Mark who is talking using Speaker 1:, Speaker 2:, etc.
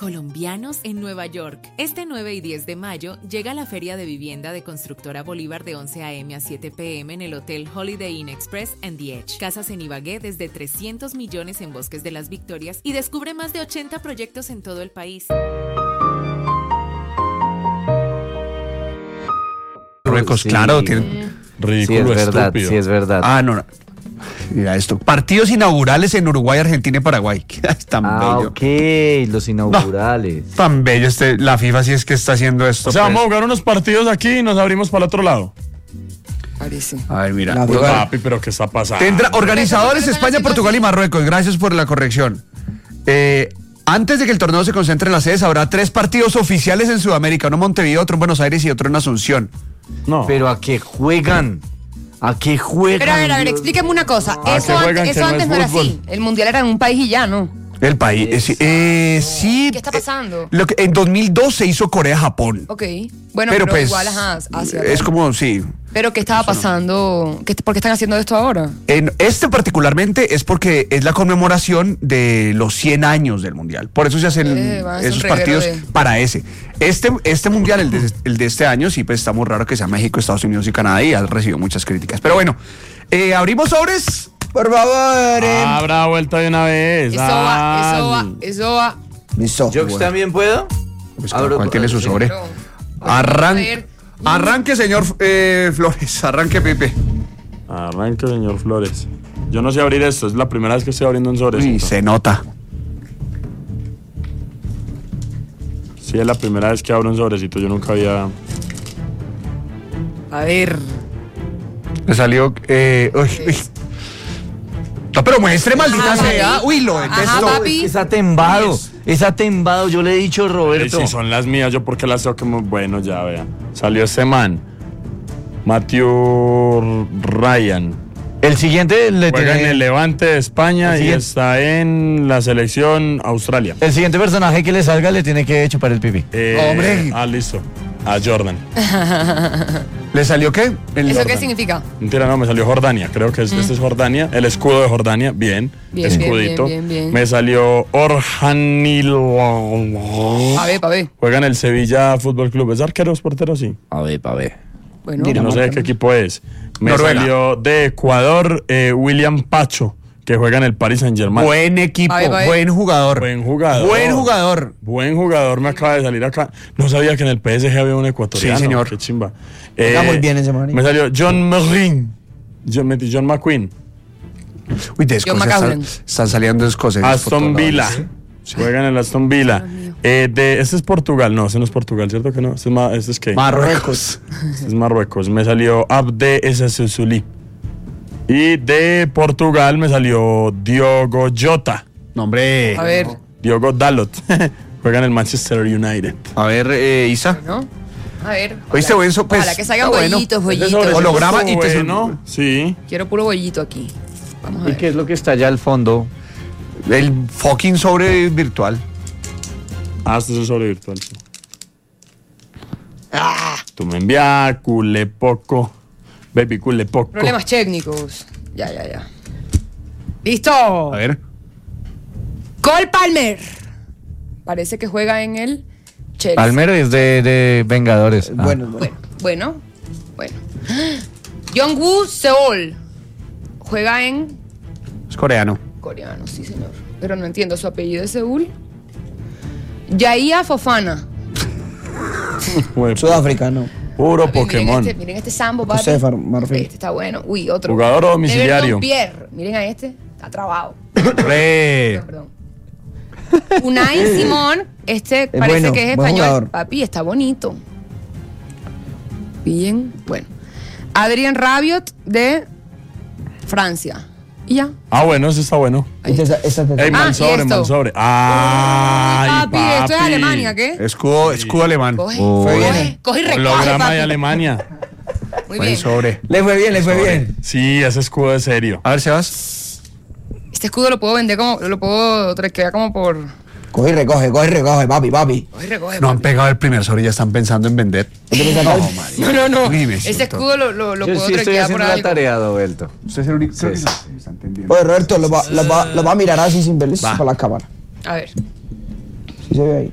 Speaker 1: Colombianos en Nueva York. Este 9 y 10 de mayo llega la Feria de Vivienda de Constructora Bolívar de 11 a.m. a 7 p.m. en el Hotel Holiday Inn Express and The Edge. Casas en Ibagué desde 300 millones en Bosques de las Victorias y descubre más de 80 proyectos en todo el país.
Speaker 2: Marruecos, sí. Claro, tiene
Speaker 3: ridículo,
Speaker 2: sí, es verdad,
Speaker 3: estúpido.
Speaker 2: Sí, es verdad.
Speaker 3: No. Mira esto. Partidos inaugurales en Uruguay, Argentina y Paraguay. Es tan bello.
Speaker 2: Ok, los inaugurales.
Speaker 3: No, tan bello. La FIFA sí es que está haciendo esto.
Speaker 4: O sea, vamos a jugar unos partidos aquí y nos abrimos para el otro lado.
Speaker 5: Parece.
Speaker 3: A ver, mira.
Speaker 4: Papi, pero ¿qué está pasando?
Speaker 3: Tendrá organizadores España, Portugal y Marruecos. Gracias por la corrección. Antes de que el torneo se concentre en las sedes, habrá 3 partidos oficiales en Sudamérica. Uno en Montevideo, otro en Buenos Aires y otro en Asunción.
Speaker 2: No. Pero ¿a qué juegan? ¿A qué juegan?
Speaker 5: Pero a ver, explíqueme una cosa. Eso antes no era así. El mundial era en un país y ya, ¿no?
Speaker 3: El país, sí.
Speaker 5: ¿Qué está pasando?
Speaker 3: En 2002 se hizo Corea-Japón.
Speaker 5: Ok. Bueno, pero pues, igual, Asia.
Speaker 3: Es como, sí.
Speaker 5: ¿Pero qué estaba pasando? ¿Por qué están haciendo esto ahora?
Speaker 3: Particularmente es porque es la conmemoración de los 100 años del Mundial. Por eso se hacen esos partidos para ese. Este Mundial, el de este año, sí, pues está muy raro que sea México, Estados Unidos y Canadá y ha recibido muchas críticas. Pero bueno, abrimos sobres. Por favor.
Speaker 4: Abra vuelta de una vez.
Speaker 5: Eso va.
Speaker 2: Listo. ¿Yo también puedo?
Speaker 3: Pues ¿cuál tiene su sobre? Arranque, señor Flores. Arranque, Pipe.
Speaker 4: Arranque, señor Flores. Yo no sé abrir esto. Es la primera vez que estoy abriendo un sobre.
Speaker 3: Sí, se nota.
Speaker 4: Sí, es la primera vez que abro un sobrecito. Yo nunca había...
Speaker 5: A ver.
Speaker 3: Me salió... No, pero muestre, maldita sea. Uy, lo detesto.
Speaker 2: Es atembado. Yo le he dicho, Roberto.
Speaker 4: Si son las mías, yo porque las tengo que... Bueno, ya vea. Salió ese man. Matthew Ryan.
Speaker 2: El siguiente
Speaker 4: juega en el Levante de España y está en la selección Australia.
Speaker 2: El siguiente personaje que le salga le tiene que chupar el pipí.
Speaker 3: ¡Hombre!
Speaker 4: Listo. A Jordan.
Speaker 3: ¿Le salió qué?
Speaker 5: ¿Eso Jordan. ¿Qué significa?
Speaker 4: Mentira, no, me salió Jordania. Creo que este es Jordania. El escudo de Jordania. Bien. Escudito.
Speaker 5: Bien.
Speaker 4: Me salió Orhanil.
Speaker 5: A ver.
Speaker 4: Juega en el Sevilla Fútbol Club. ¿Es arquero o portero? Sí.
Speaker 2: A ver.
Speaker 5: Bueno,
Speaker 4: no sé de qué equipo es. Me salió de Ecuador William Pacho, que juega en el Paris Saint-Germain.
Speaker 3: Buen equipo, buen jugador.
Speaker 4: Buen jugador me acaba de salir acá. No sabía que en el PSG había un ecuatoriano.
Speaker 3: Sí, señor.
Speaker 4: Qué chimba.
Speaker 2: Está muy bien ese man.
Speaker 4: Me salió John McQueen.
Speaker 3: Uy, de Escocia están saliendo escoceses.
Speaker 4: Aston Villa. Juegan en el Aston Villa. Este es Portugal. No, ese no es Portugal, ¿cierto que no? Este es ¿qué?
Speaker 3: Marruecos.
Speaker 4: Este es Marruecos. Me salió Abde Essesouli. Y de Portugal me salió Diogo Jota.
Speaker 3: No, hombre.
Speaker 5: A ver.
Speaker 4: Diogo Dalot. Juega en el Manchester United.
Speaker 3: A ver, Isa.
Speaker 5: ¿No? A ver.
Speaker 3: Oíste, pues,
Speaker 5: ojalá que salgan bollitos.
Speaker 3: Holograma y te
Speaker 4: ¿no? Sí.
Speaker 5: Quiero puro bollito aquí. Vamos a ver.
Speaker 2: ¿Y qué es lo que está allá al fondo?
Speaker 3: El fucking sobre virtual.
Speaker 4: Este es el sobre virtual. Sí. Tú me envías cule poco. Baby, cule poco.
Speaker 5: Problemas técnicos. Ya. ¡Listo!
Speaker 3: A ver.
Speaker 5: Cole Palmer. Parece que juega en el Chelsea.
Speaker 2: Palmer es de Vengadores.
Speaker 5: Bueno. Jong-woo Seol. Juega en...
Speaker 3: Es coreano.
Speaker 5: Coreano, sí, señor. Pero no entiendo, ¿su apellido es Seúl? Yahia Fofana.
Speaker 6: Sudafricano.
Speaker 4: Puro Pokémon.
Speaker 5: Miren este Sambo, papi.
Speaker 6: Marfil.
Speaker 5: Este está bueno. Uy, otro.
Speaker 4: Jugador domiciliario.
Speaker 5: Pierre. Miren a este. Está trabado.
Speaker 3: Perdón.
Speaker 5: Unai Simón. Este parece que es español.
Speaker 6: Jugador.
Speaker 5: Papi, está bonito. Bien. Bueno. Adrien Rabiot de Francia. Y ya.
Speaker 4: Bueno, ese está bueno. Man sobre.
Speaker 5: Papi, esto es Alemania, ¿qué?
Speaker 3: Escudo alemán.
Speaker 5: Coge y recoge,
Speaker 4: Holograma
Speaker 5: papi.
Speaker 4: de Alemania.
Speaker 5: Muy bien.
Speaker 3: Sobre.
Speaker 6: Le fue bien.
Speaker 4: Sí, ese escudo es serio.
Speaker 3: A ver, Sebas.
Speaker 5: Este escudo lo puedo vender lo puedo traquear como por...
Speaker 6: Coge y recoge, papi.
Speaker 5: Coge y recoge,
Speaker 3: No han
Speaker 5: papi.
Speaker 3: pegado el primer sobre y ya están pensando en vender.
Speaker 5: No.
Speaker 3: Dime,
Speaker 5: Ese escudo lo
Speaker 2: Yo
Speaker 5: puedo
Speaker 2: sí estoy
Speaker 5: traquear por
Speaker 2: haciendo la
Speaker 5: algo.
Speaker 2: tarea, Roberto.
Speaker 3: Usted es el único que
Speaker 2: Sí.
Speaker 3: está entendiendo.
Speaker 6: Oye, Roberto, lo va a mirar así sin verles para la cámara.
Speaker 5: A ver.
Speaker 6: Sí se ve ahí.